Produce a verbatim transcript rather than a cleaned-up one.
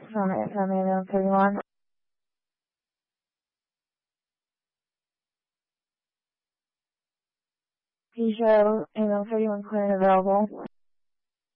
from from A thirty-one. P show A thirty-one clinic available.